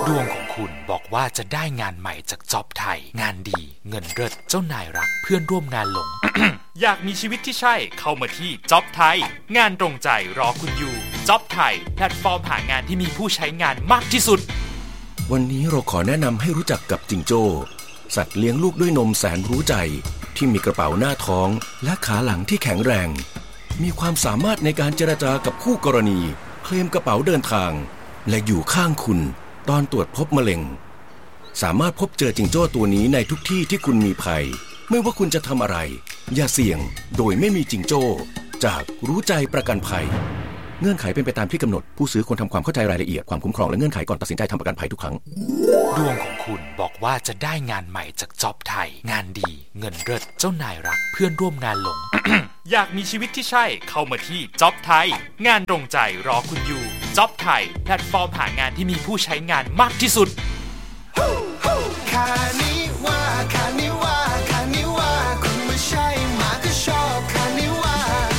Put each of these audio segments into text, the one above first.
ดวงของคุณบอกว่าจะได้งานใหม่จากจ็อบไทยงานดีเงินเลิศเจ้านายรักเพื่อนร่วมงานหลง อยากมีชีวิตที่ใช่เข้ามาที่จ็อบไทยงานตรงใจรอคุณอยู่จ็อบไทยแพลตฟอร์มหางานที่มีผู้ใช้งานมากที่สุดวันนี้เราขอแนะนำให้รู้จักกับจิงโจ้สัตว์เลี้ยงลูกด้วยนมแสนรู้ใจที่มีกระเป๋าหน้าท้องและขาหลังที่แข็งแรงมีความสามารถในการเจรจากับคู่กรณีเคลมกระเป๋าเดินทางและอยู่ข้างคุณตอนตรวจพบมะเร็งสามารถพบเจอจิงโจ้ตัวนี้ในทุกที่ที่คุณมีภัยไม่ว่าคุณจะทำอะไรอย่าเสี่ยงโดยไม่มีจิงโจ้จากรู้ใจประกันภัยเงื่อนไขเป็นไปตามที่กำหนดผู้ซื้อควรทำความเข้าใจรายละเอียดความคุ้มครองและเงื่อนไขก่อนตัดสินใจทำประกันภัยทุกครั้งดวงของคุณบอกว่าจะได้งานใหม่จากจ็อบไทยงานดีเงินเลิศเจ้านายรักเพื่อนร่วมงานหลง อยากมีชีวิตที่ใช่เข้ามาที่จ็อบไทยงานตรงใจรอคุณอยู่จ็อบไทยแพลตฟอร์มหางานที่มีผู้ใช้งานมากที่สุดคานิว่าคานิว่าคานิว่าคุณไม่ใช่หมาก็ชอบคานิว่า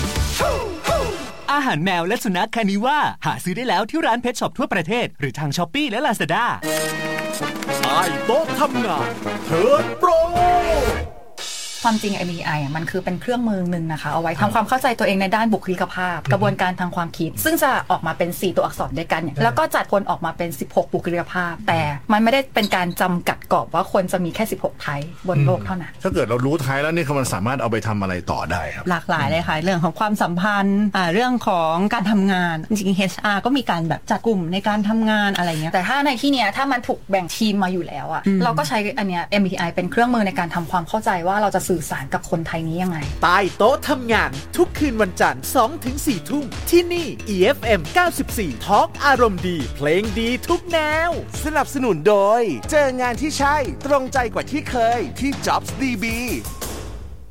อาหารแมวและสุนัขคานิว่าหาซื้อได้แล้วที่ร้านเพทช็อปทั่วประเทศหรือทาง Shopee และ Lazada ใต้โต๊ะทำงานเทิร์นโปรความจริง MBTI มันคือเป็นเครื่องมือหนึ่งนะคะเอาไว้ทำความเข้าใจตัวเองในด้านบุคลิกภาพกระบวนการทางความคิดซึ่งจะออกมาเป็น4ตัวอักษรด้วยกันแล้วก็จัดคนออกมาเป็น16บุคลิกภาพแต่มันไม่ได้เป็นการจำกัดกรอบว่าคนจะมีแค่16ไทป์บนโลกเท่านั้นถ้าเกิดเรารู้ไทป์แล้วนี่มันสามารถเอาไปทำอะไรต่อได้ครับหลากหลายเลยค่ะเรื่องของความสัมพันธ์เรื่องของการทำงานจริงๆ HR ก็มีการแบบจัดกลุ่มในการทำงานอะไรเงี้ยแต่ถ้าในที่เนี้ยถ้ามันถูกแบ่งทีมมาอยู่แล้วอะเราก็ใช้อันเนี้ย MBTI เป็นเครื่องมือในการทำความเข้าใจว่าเราจะสื่อสารกับคนไทยนี้ยังไงใต้โต๊ะทำงานทุกคืนวันจันทร์ 2-4 ทุ่มที่นี่ EFM 94 ทอล์กอารมณ์ดีเพลงดีทุกแนวสนับสนุนโดยเจองานที่ใช่ตรงใจกว่าที่เคยที่ Jobs DB